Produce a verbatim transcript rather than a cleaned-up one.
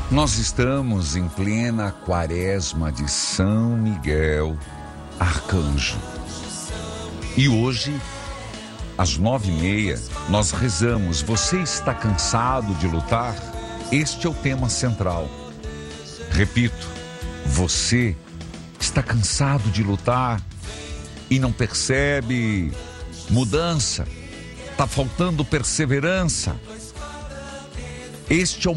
Nós estamos em plena quaresma de São Miguel Arcanjo. E hoje, às nove e meia, nós rezamos. Você está cansado de lutar? Este é o tema central. Repito, você está cansado de lutar e não percebe mudança? Está faltando perseverança? Este é o